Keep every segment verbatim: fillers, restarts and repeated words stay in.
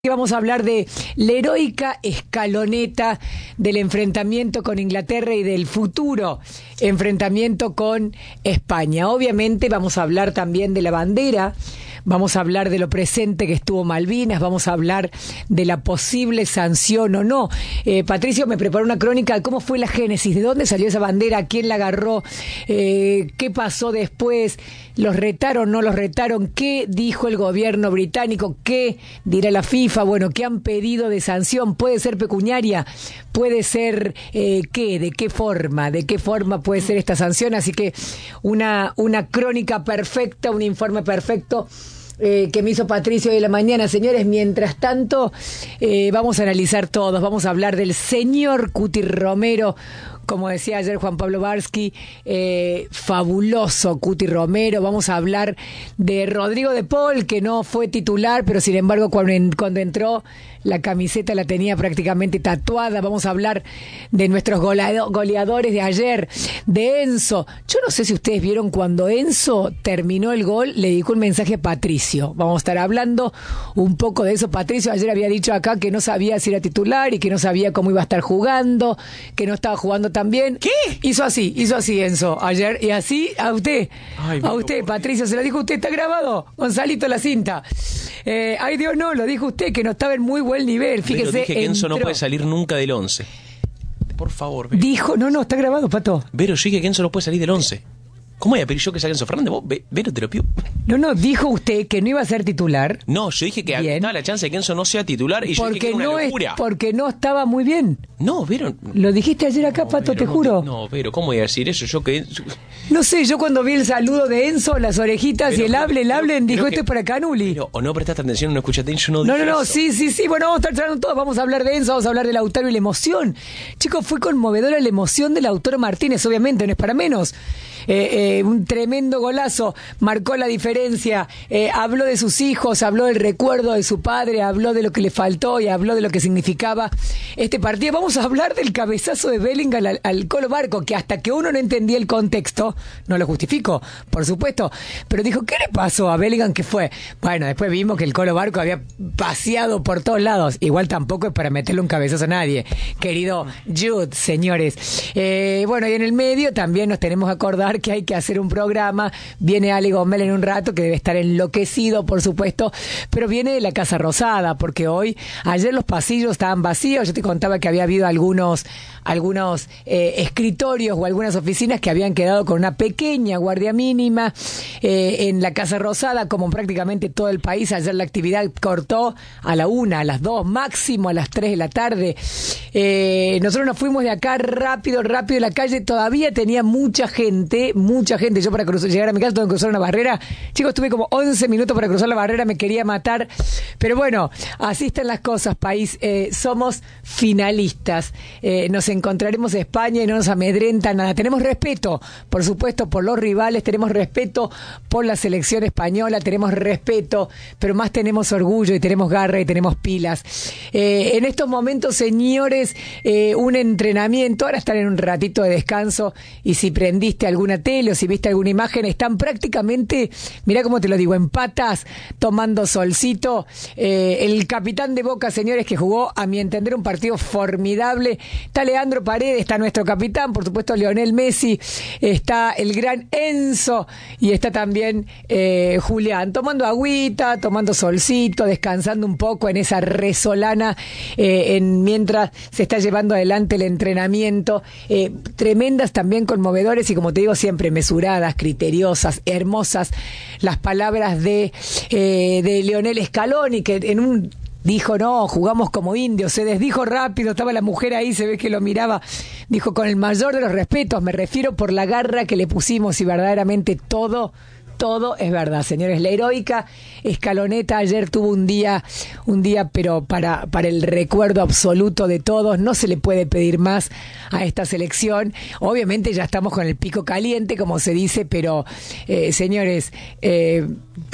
Vamos a hablar de la heroica escaloneta del enfrentamiento con Inglaterra y del futuro enfrentamiento con España. Obviamente vamos a hablar también de la bandera, vamos a hablar de lo presente que estuvo Malvinas, vamos a hablar de la posible sanción o no. Eh, Patricio me preparó una crónica de cómo fue la génesis, de dónde salió esa bandera, quién la agarró, eh, qué pasó después, los retaron, no los retaron, qué dijo el gobierno británico, qué dirá la FIFA, bueno, qué han pedido de sanción, puede ser pecuniaria, puede ser eh, qué, de qué forma, de qué forma puede ser esta sanción, así que una, una crónica perfecta, un informe perfecto Eh, que me hizo Patricio hoy de la mañana. Señores, mientras tanto eh, vamos a analizar todos, vamos a hablar del señor Cuti Romero, como decía ayer Juan Pablo Barsky, eh, fabuloso Cuti Romero. Vamos a hablar de Rodrigo de Paul, que no fue titular, pero sin embargo cuando, en, cuando entró la camiseta la tenía prácticamente tatuada. Vamos a hablar de nuestros goleado, goleadores de ayer, de Enzo. Yo no sé si ustedes vieron cuando Enzo terminó el gol, le dedicó un mensaje a Patricio. Vamos a estar hablando un poco de eso. Patricio ayer había dicho acá que no sabía si era titular y que no sabía cómo iba a estar jugando, que no estaba jugando tan bien. ¿Qué? Hizo así, hizo así Enzo ayer, y así a usted, Ay, a usted, Patricio, se lo dijo usted, está grabado, Gonzalito la cinta. Eh, ay Dios, no, lo dijo usted, que no estaba en muy buen nivel, fíjese. Pero dije que Enzo entró. no puede salir nunca del once. Por favor, Vero. Dijo, no, no, está grabado, Pato. Vero, yo dije que Enzo no puede salir del once. ¿Cómo voy a pedir yo que salga Enzo Fernández? ¿Vos, Vero, te lo pido? No, no, dijo usted que no iba a ser titular. No, yo dije que Bien. estaba la chance de que Enzo no sea titular y yo porque dije que era una no locura. Es, porque no estaba muy bien. No, Vero. Lo dijiste ayer acá, no, Pato, Vero, te no, juro. No, Vero, ¿cómo voy a decir eso? Yo que... No sé, yo cuando vi el saludo de Enzo, las orejitas Pero, y el hable, el pero, hablen, dijo pero esto que- es para Canuli. Pero, o no prestaste atención o no escuchaste, yo no No, dije no, no, eso. sí, sí, sí, bueno, vamos a estar tratando todo, vamos a hablar de Enzo, vamos a hablar de Lautaro y la emoción. Chicos, fue conmovedora la emoción de Lautaro Martínez, obviamente, no es para menos. Eh, eh, un tremendo golazo, marcó la diferencia, eh, habló de sus hijos, habló del recuerdo de su padre, habló de lo que le faltó y habló de lo que significaba este partido. Vamos a hablar del cabezazo de Bellingham al, al Colo Barco, que hasta que uno no entendía el contexto, no lo justifico, por supuesto, pero dijo, ¿qué le pasó a Bellingham? ¿Qué fue? Bueno, después vimos que el Colo Barco había paseado por todos lados, igual tampoco es para meterle un cabezazo a nadie, querido Jude, señores. Eh, bueno, y en el medio también nos tenemos que acordar que hay que hacer un programa. Viene Ale Gomel en un rato, que debe estar enloquecido, por supuesto, pero viene de la Casa Rosada, porque hoy, ayer los pasillos estaban vacíos. Yo te contaba que había habido algunos, algunos eh, escritorios o algunas oficinas que habían quedado con una pequeña guardia mínima eh, en la Casa Rosada, como en prácticamente todo el país. Ayer la actividad cortó a la una, a las dos, máximo a las tres de la tarde. Eh, nosotros nos fuimos de acá rápido, rápido. La calle todavía tenía mucha gente, mucha gente. Yo para cruzar, llegar a mi casa tuve que cruzar una barrera. Chicos, tuve como once minutos para cruzar la barrera, me quería matar. Pero bueno, así están las cosas, país. Eh, somos finalistas. Eh, nos encontraremos en España y no nos amedrenta nada. Tenemos respeto, por supuesto, por los rivales, tenemos respeto por la selección española, tenemos respeto, pero más tenemos orgullo y tenemos garra y tenemos pilas. Eh, en estos momentos, señores, eh, un entrenamiento, ahora están en un ratito de descanso, y si prendiste alguna tele o si viste alguna imagen, están prácticamente, mirá cómo te lo digo, en patas, tomando solcito. Eh, el capitán de Boca, señores, que jugó, a mi entender, un partido formidable. Está Leandro Paredes, está nuestro capitán, por supuesto Lionel Messi, está el gran Enzo y está también eh, Julián, tomando agüita, tomando solcito, descansando un poco en esa resolana, eh, en, mientras se está llevando adelante el entrenamiento. Eh, tremendas también, conmovedores y, como te digo, siempre mesuradas, criteriosas, hermosas las palabras de, eh, de Lionel Scaloni, que en un dijo, no, jugamos como indios, se desdijo rápido, estaba la mujer ahí, se ve que lo miraba, dijo, con el mayor de los respetos, me refiero por la garra que le pusimos, y verdaderamente todo, todo es verdad, señores. La heroica escaloneta ayer tuvo un día, un día, pero para, para el recuerdo absoluto de todos. No se le puede pedir más a esta selección. Obviamente ya estamos con el pico caliente, como se dice, pero eh, señores, eh,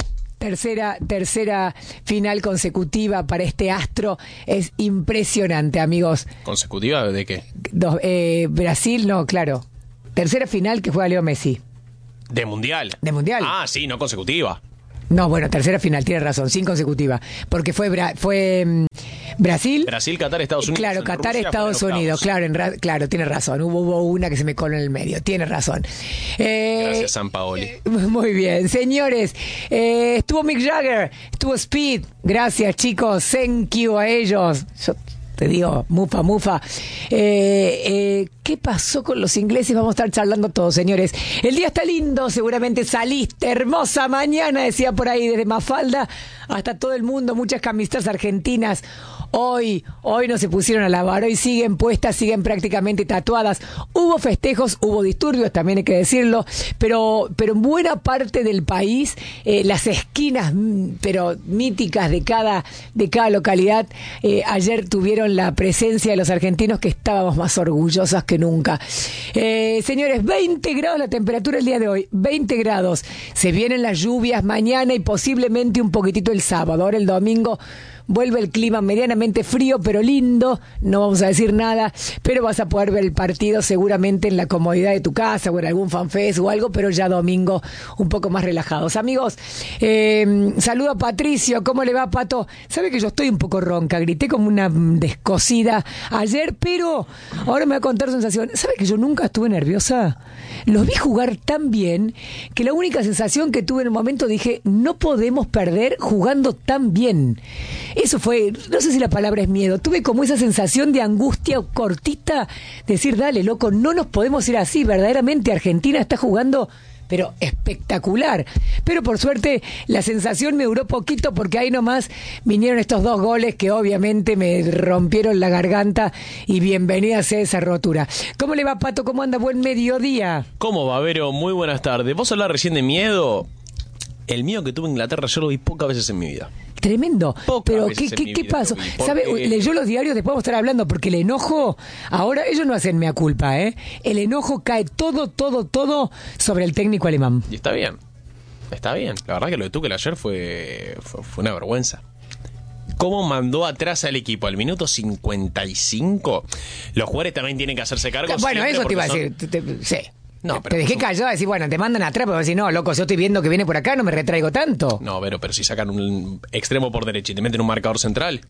Tercera, tercera final consecutiva para este astro. Es impresionante, amigos. ¿Consecutiva de qué? Dos, eh, Brasil, no, claro. Tercera final que juega Leo Messi. ¿De mundial? ¿De mundial? Ah, sí, no consecutiva. No, bueno, tercera final, tienes razón, sin consecutiva. Porque fue Bra- fue mm, Brasil. Brasil, Qatar, Estados Unidos. Claro, en Qatar, Rusia Estados fueron Unidos. octavos. Claro, en ra- claro, tienes razón. Hubo, hubo una que se me coló en el medio. Tienes razón. Eh, Gracias, Sampaoli. Muy bien, señores. eh, estuvo Mick Jagger, estuvo Speed. Gracias, chicos. Thank you a ellos. Yo te digo, mufa, mufa. Eh, eh, ¿Qué pasó con los ingleses? Vamos a estar charlando todos, señores. El día está lindo, seguramente saliste. Hermosa mañana, decía por ahí, desde Mafalda hasta todo el mundo. Muchas camisetas argentinas. Hoy, hoy no se pusieron a lavar, hoy siguen puestas, siguen prácticamente tatuadas. Hubo festejos, hubo disturbios, también hay que decirlo, pero, pero en buena parte del país, eh, las esquinas, mm, pero míticas de cada, de cada localidad, eh, ayer tuvieron la presencia de los argentinos que estábamos más orgullosos que nunca. Eh, señores, veinte grados la temperatura el día de hoy, veinte grados. Se vienen las lluvias mañana y posiblemente un poquitito el sábado. Ahora el domingo vuelve el clima medianamente frío, pero lindo. No vamos a decir nada, pero vas a poder ver el partido seguramente en la comodidad de tu casa o en algún fanfest o algo, pero ya domingo un poco más relajados. Amigos, eh, saludo a Patricio. ¿Cómo le va, Pato? Sabe que yo estoy un poco ronca, grité como una descosida ayer, pero ahora me va a contar sensación. ¿Sabe que yo nunca estuve nerviosa? Los vi jugar tan bien que la única sensación que tuve en un momento dije, no podemos perder jugando tan bien. Eso fue, no sé si la palabra es miedo, tuve como esa sensación de angustia cortita, decir, dale, loco, no nos podemos ir así, verdaderamente Argentina está jugando, pero espectacular. Pero por suerte la sensación me duró poquito porque ahí nomás vinieron estos dos goles que obviamente me rompieron la garganta y bienvenida sea esa rotura. ¿Cómo le va, Pato? ¿Cómo anda? Buen mediodía. ¿Cómo va, Vero? Muy buenas tardes. ¿Vos hablás recién de miedo? El miedo que tuve en Inglaterra yo lo vi pocas veces en mi vida. Tremendo. Pocas Pero veces ¿qué, en qué, mi qué vida pasó? lo vi, ¿Sabe? porque- Leyó los diarios, después vamos a estar hablando, porque el enojo, ahora ellos no hacen mea culpa, ¿eh? El enojo cae todo, todo, todo sobre el técnico alemán. Y está bien. Está bien. La verdad que lo de Tuchel ayer fue, fue, fue una vergüenza. ¿Cómo mandó atrás al equipo? Al minuto cincuenta y cinco. Los jugadores también tienen que hacerse cargo. Bueno, siempre eso te iba a porque decir. son- te- te- sí. No, te, pero te dejé son- callado a decir, bueno, te mandan atrás, pero decir, no, loco, yo estoy viendo que viene por acá, no me retraigo tanto. No, Vero, pero si sacan un extremo por derecha y te meten un marcador central,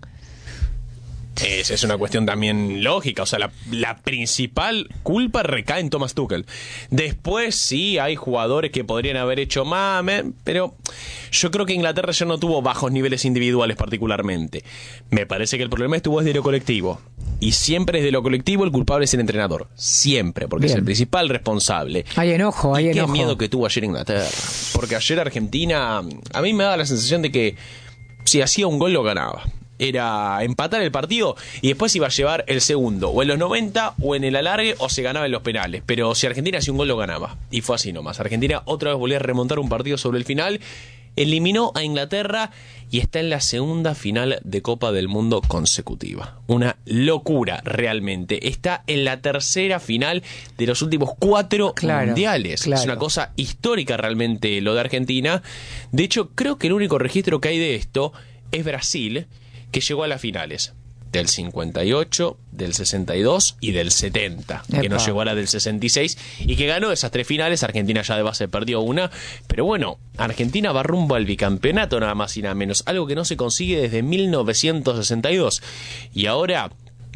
es, es una cuestión también lógica. O sea, la, la principal culpa recae en Thomas Tuchel. Después sí hay jugadores que podrían haber hecho más, me- pero yo creo que Inglaterra ya no tuvo bajos niveles individuales particularmente. Me parece que el problema estuvo desde lo colectivo. Y siempre desde lo colectivo el culpable es el entrenador. Siempre, porque Bien. es el principal responsable. Hay enojo, hay Y qué enojo. miedo que tuvo ayer Inglaterra. Porque ayer Argentina, a mí me daba la sensación de que si hacía un gol lo ganaba. Era empatar el partido y después iba a llevar el segundo, o en los noventa, o en el alargue, o se ganaba en los penales. Pero si Argentina hacía un gol lo ganaba. Y fue así nomás. Argentina otra vez volvió a remontar un partido sobre el final, eliminó a Inglaterra y está en la segunda final de Copa del Mundo consecutiva. Una locura realmente. Está en la tercera final de los últimos cuatro Claro, mundiales. claro. Es una cosa histórica realmente lo de Argentina. De hecho, creo que el único registro que hay de esto es Brasil, que llegó a las finales del cincuenta y ocho, del sesenta y dos y del setenta, que Epa. no llegó a la del sesenta y seis y que ganó esas tres finales. Argentina ya de base perdió una, pero bueno, Argentina va rumbo al bicampeonato nada más y nada menos, algo que no se consigue desde mil novecientos sesenta y dos. Y ahora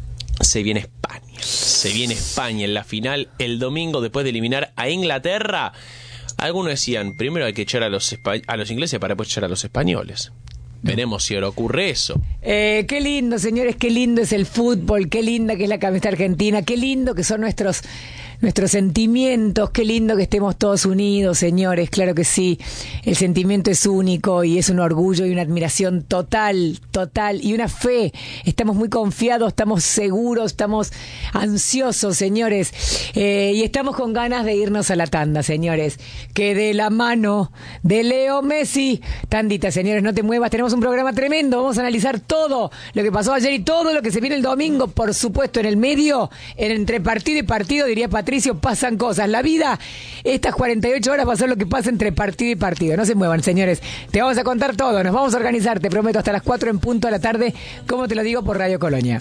se viene España, se viene España en la final el domingo después de eliminar a Inglaterra. Algunos decían, primero hay que echar a los, espa- a los ingleses para después echar a los españoles. Veremos si ahora ocurre eso. Eh, qué lindo, señores, qué lindo es el fútbol, qué linda que es la camiseta argentina, qué lindo que son nuestros nuestros sentimientos, qué lindo que estemos todos unidos, señores, claro que sí. El sentimiento es único y es un orgullo y una admiración total, total, y una fe. Estamos muy confiados, estamos seguros, estamos ansiosos, señores, eh, y estamos con ganas de irnos a la tanda, señores. Que de la mano de Leo Messi, tandita, señores, no te muevas, tenemos un programa tremendo, vamos a analizar todo lo que pasó ayer y todo lo que se viene el domingo, por supuesto, en el medio, en entre partido y partido, diría Patricio, pasan cosas. La vida, estas cuarenta y ocho horas va a ser lo que pasa entre partido y partido. No se muevan, señores. Te vamos a contar todo, nos vamos a organizar, te prometo, hasta las cuatro en punto de la tarde, como te lo digo, por Radio Colonia.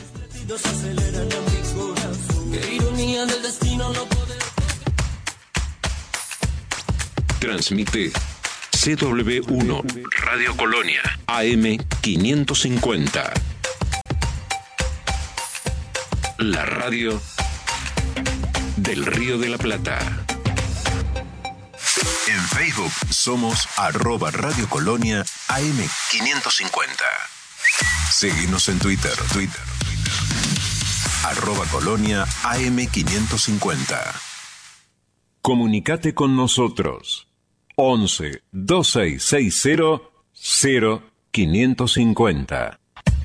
Transmite C W uno, Radio Colonia, A M quinientos cincuenta. La radio del Río de la Plata. En Facebook somos arroba Radio Colonia A M quinientos cincuenta. Seguinos en Twitter, Twitter, Twitter. Arroba Colonia A M quinientos cincuenta. Comunicate con nosotros. once, veintiséis sesenta, cero quinientos cincuenta.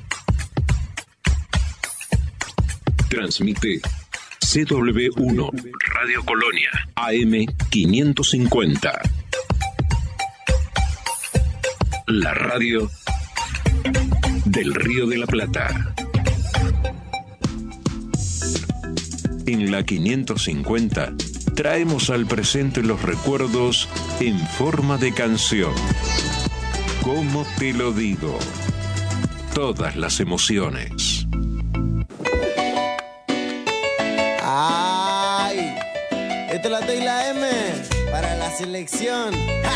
Transmite C W uno, Radio Colonia, A M quinientos cincuenta. La radio del Río de la Plata. En la quinientos cincuenta traemos al presente los recuerdos en forma de canción. ¿Cómo te lo digo? Todas las emociones. ¡Ay! Esta es la T y la M para la selección. ¡Ja!